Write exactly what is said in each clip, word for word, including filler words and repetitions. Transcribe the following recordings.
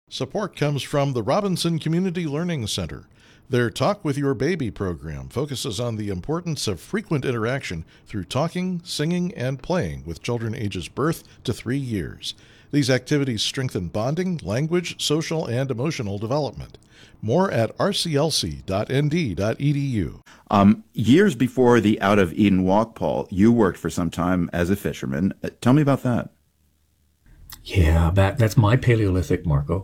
Support comes from the Robinson Community Learning Center. Their Talk with Your Baby program focuses on the importance of frequent interaction through talking, singing, and playing with children ages birth to three years. These activities strengthen bonding, language, social, and emotional development. More at r c l c dot n d dot e d u. Um, years before the Out of Eden Walk, Paul, you worked for some time as a fisherman. Uh, tell me about that. Yeah, that, that's my Paleolithic, Marco.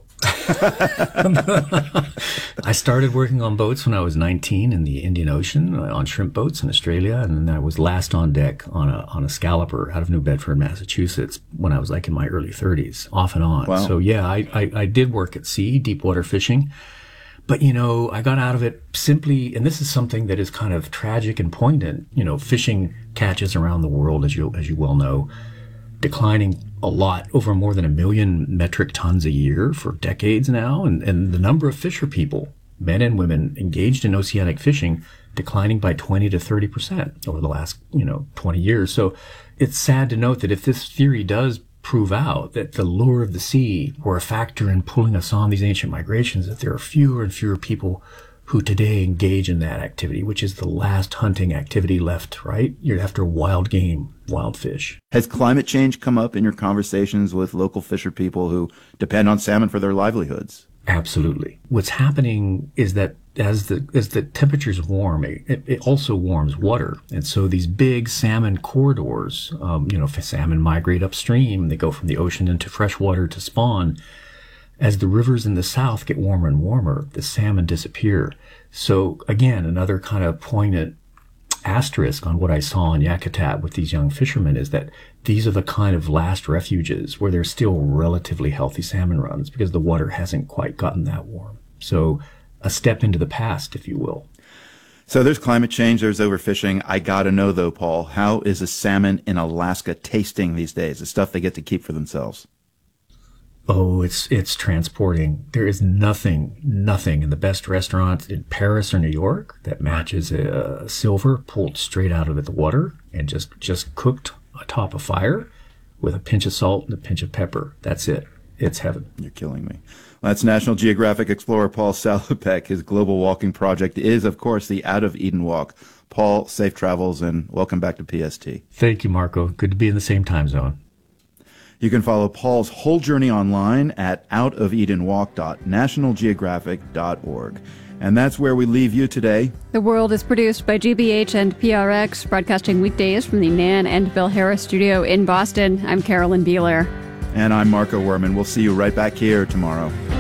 I started working on boats when I was nineteen in the Indian Ocean, on shrimp boats in Australia, and then I was last on deck on a on a scalloper out of New Bedford, Massachusetts, when I was like in my early thirties, off and on. Wow. So yeah, I, I, I did work at sea, deep water fishing. But, you know, I got out of it simply, and this is something that is kind of tragic and poignant. You know, fishing catches around the world, as you as you well know, declining a lot, over more than a million metric tons a year for decades now. And, and the number of fisher people, men and women, engaged in oceanic fishing declining by twenty to thirty percent over the last, you know, twenty years. So it's sad to note that if this theory does prove out that the lure of the sea were a factor in pulling us on these ancient migrations, that there are fewer and fewer people who today engage in that activity, which is the last hunting activity left, right? You're after wild game, wild fish. Has climate change come up in your conversations with local fisher people who depend on salmon for their livelihoods? Absolutely. What's happening is that as the as the temperatures warm, it, it also warms water. And so these big salmon corridors, um, you know, salmon migrate upstream. They go from the ocean into fresh water to spawn. As the rivers in the south get warmer and warmer, the salmon disappear. So again, another kind of poignant asterisk on what I saw in Yakutat with these young fishermen is that these are the kind of last refuges where there's still relatively healthy salmon runs because the water hasn't quite gotten that warm. So a step into the past, if you will. So there's climate change, there's overfishing. I gotta know though, Paul, how is a salmon in Alaska tasting these days? The stuff they get to keep for themselves. Oh, it's it's transporting. There is nothing, nothing in the best restaurants in Paris or New York that matches a silver pulled straight out of the water and just, just cooked atop a fire with a pinch of salt and a pinch of pepper. That's it. It's heaven. You're killing me. Well, that's National Geographic explorer Paul Salopek. His global walking project is, of course, the Out of Eden Walk. Paul, safe travels and welcome back to P S T. Thank you, Marco. Good to be in the same time zone. You can follow Paul's whole journey online at out of eden walk dot national geographic dot org. And that's where we leave you today. The World is produced by G B H and P R X, broadcasting weekdays from the Nan and Bill Harris studio in Boston. I'm Carolyn Beeler. And I'm Marco Werman. We'll see you right back here tomorrow.